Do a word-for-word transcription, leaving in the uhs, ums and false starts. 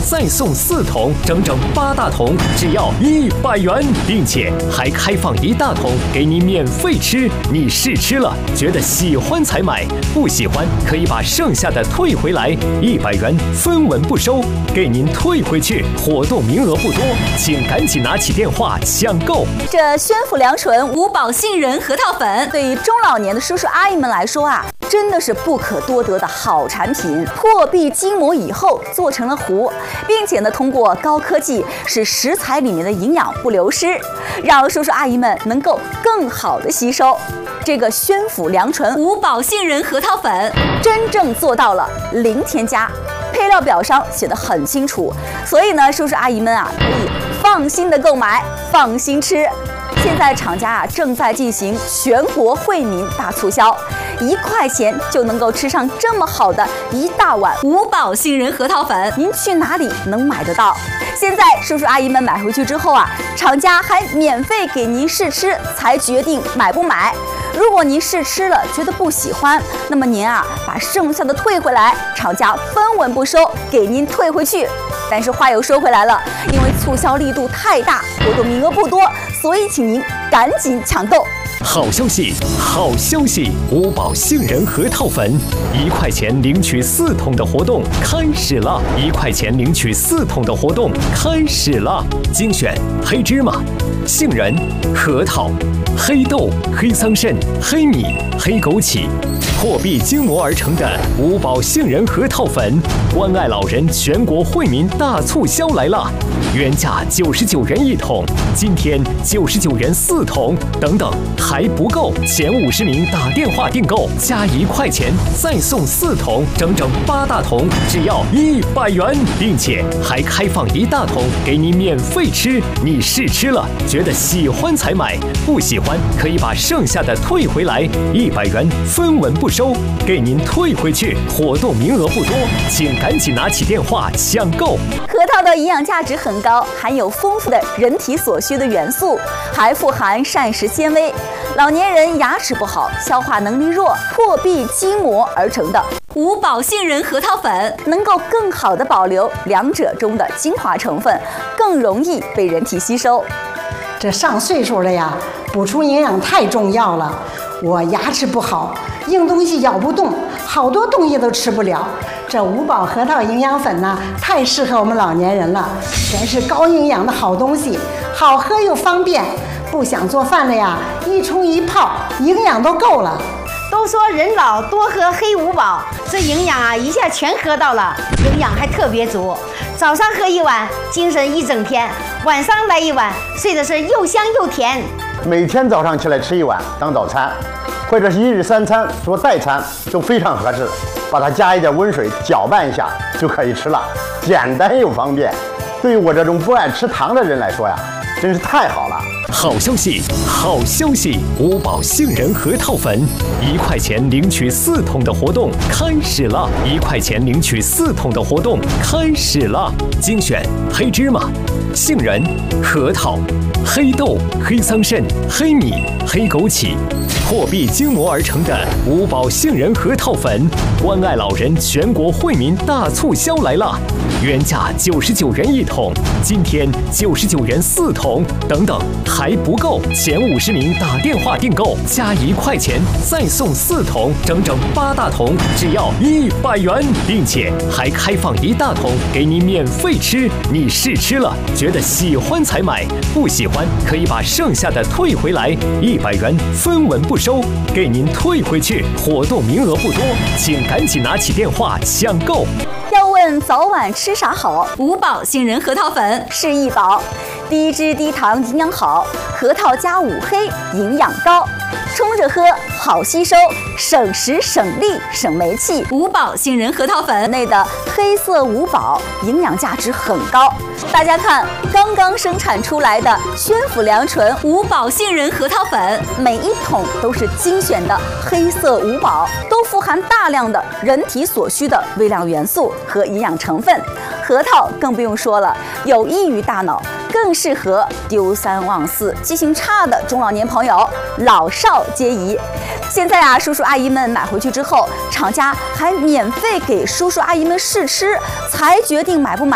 再送四桶，整整八大桶，只要一百元，并且还开放一大桶给你免费吃。你试吃了，觉得喜欢才买，不喜欢可以把剩下的退回来，一百元分文不收，给您退回去。活动名额不多，请赶紧拿起电话抢购。 这宣府良醇五宝杏仁核桃粉，对于中老年的叔叔阿姨们来说啊，真的是不可多得的好产品。破壁筋膜以后做成了糊，并且呢，通过高科技使食材里面的营养不流失，让叔叔阿姨们能够更好的吸收。这个宣府良醇五宝杏仁核桃粉真正做到了零添加，配料表上写得很清楚，所以呢，叔叔阿姨们啊可以放心的购买，放心吃。现在厂家啊正在进行全国惠民大促销，一块钱就能够吃上这么好的一大碗五宝杏仁核桃粉，您去哪里能买得到？现在叔叔阿姨们买回去之后啊，厂家还免费给您试吃，才决定买不买。如果您试吃了觉得不喜欢，那么您啊把剩下的退回来，厂家分文不收，给您退回去。但是话又说回来了，因为促销力度太大，活动名额不多，所以请您赶紧抢购。 好消息，好消息！五宝杏仁核桃粉一块钱领取四桶的活动开始了，一块钱领取四桶的活动开始了。精选黑芝麻、杏仁、核桃、黑豆、黑桑葚、黑米、黑枸杞，破壁筋膜而成的五宝杏仁核桃粉，关爱老人全国惠民大促销来了！原价九十九元一桶，今天九十九元四桶，等等还不够，前五十名打电话订购加一块钱再送四桶，整整八大桶，只要一百元，并且还开放一大桶给你免费吃。你试吃了，觉得喜欢才买，不喜欢可以把剩下的退回来，一百元分文不收，给您退回去。活动名额不多，请赶紧拿起电话抢购。 核桃的营养价值很高，含有丰富的人体所需的元素，还富含膳食纤维。老年人牙齿不好、消化能力弱、破壁筋膜而成的五宝杏仁核桃粉，能够更好的保留两者中的精华成分，更容易被人体吸收。 这上岁数了呀，补充营养太重要了。我牙齿不好，硬东西咬不动，好多东西都吃不了。这五宝核桃营养粉呢，太适合我们老年人了，全是高营养的好东西，好喝又方便。不想做饭了呀，一冲一泡，营养都够了。 都说人老多喝黑五宝，这营养啊一下全喝到了，营养还特别足。早上喝一碗，精神一整天；晚上来一碗，睡的是又香又甜。 每天早上起来吃一碗当早餐，或者是一日三餐做代餐都非常合适。把它加一点温水搅拌一下就可以吃了，简单又方便。对于我这种不爱吃糖的人来说呀，真是太好了。 好消息，好消息！五宝杏仁核桃粉一块钱领取四桶的活动开始了，一块钱领取四桶的活动开始了。精选黑芝麻、杏仁、核桃、黑豆、黑桑葚、黑米、黑枸杞，破壁筋膜而成的五宝杏仁核桃粉，关爱老人全国惠民大促销来了！原价九十九元一桶，今天九十九元四桶，等等还不够，前五十名打电话订购加一块钱再送四桶，整整八大桶，只要一百元，并且还开放一大桶给你免费吃。你试吃了，觉得喜欢才买，不喜欢可以把剩下的退回来，一百元分文不收，给您退回去。活动名额不多，请赶紧拿起电话抢购。 要问早晚吃啥好？五宝杏仁核桃粉是一宝，低脂低糖营养好，核桃加五黑营养高，冲着喝好吸收，省时省力省煤气。五宝杏仁核桃粉内的黑色五宝营养价值很高。大家看，刚刚生产出来的宣府良醇五宝杏仁核桃粉，每一桶都是精选的黑色五宝，都富含大量的人体所需的微量元素和营养成分。核桃更不用说了，有益于大脑，更适合丢三忘四、记性差的中老年朋友，老少皆宜。现在啊，叔叔阿姨们买回去之后，厂家还免费给叔叔阿姨们试吃，才决定买不买。